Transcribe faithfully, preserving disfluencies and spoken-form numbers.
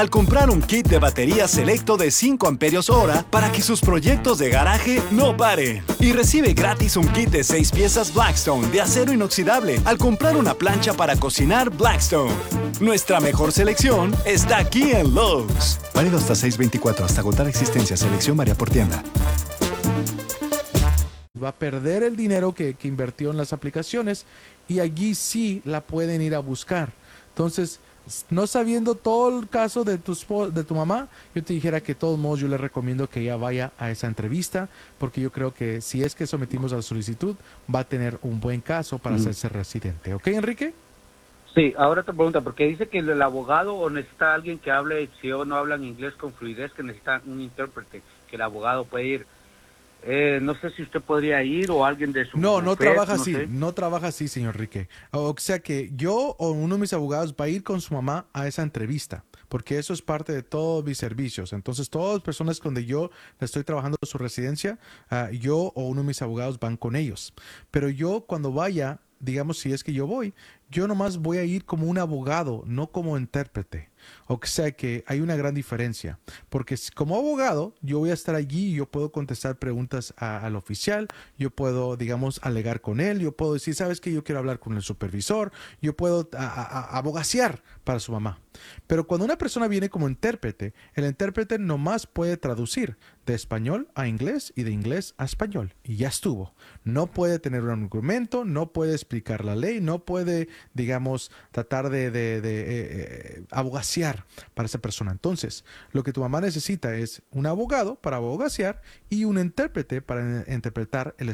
Al comprar un kit de batería selecto de cinco amperios hora para que sus proyectos de garaje no paren. Y recibe gratis un kit de seis piezas Blackstone de acero inoxidable al comprar una plancha para cocinar Blackstone. Nuestra mejor selección está aquí en Lowe's. Válido hasta seis veinticuatro, hasta agotar existencia. Selección varía por tienda. Va a perder el dinero que, que invirtió en las aplicaciones y allí sí la pueden ir a buscar. Entonces, no sabiendo todo el caso de tu, de tu mamá, yo te dijera que de todos modos yo le recomiendo que ella vaya a esa entrevista, porque yo creo que si es que sometimos a la solicitud, va a tener un buen caso para Mm. hacerse residente. ¿Ok, Enrique? Sí, ahora te pregunta, porque dice que el abogado o necesita alguien que hable, si o no hablan inglés con fluidez, que necesita un intérprete, que el abogado puede ir. Eh, no sé si usted podría ir o alguien de su No, no bufete, trabaja no así, sé. no trabaja así, señor Enrique. O sea que yo o uno de mis abogados va a ir con su mamá a esa entrevista, porque eso es parte de todos mis servicios. Entonces, todas las personas donde yo le estoy trabajando su residencia, ah, yo o uno de mis abogados van con ellos. Pero yo cuando vaya, digamos, si es que yo voy, yo nomás voy a ir como un abogado, no como intérprete. O sea que hay una gran diferencia, porque si- como abogado yo voy a estar allí y yo puedo contestar preguntas a- al oficial, yo puedo, digamos, alegar con él, yo puedo decir, sabes que yo quiero hablar con el supervisor, yo puedo a- a- a- abogaciar para su mamá. Pero cuando una persona viene como intérprete, el intérprete nomás puede traducir de español a inglés y de inglés a español y ya estuvo. No puede tener un argumento, no puede explicar la ley, no puede, digamos, tratar de, de, de, eh, eh, abogaciar para esa persona. Entonces, lo que tu mamá necesita es un abogado para abogaciar y un intérprete para eh, interpretar el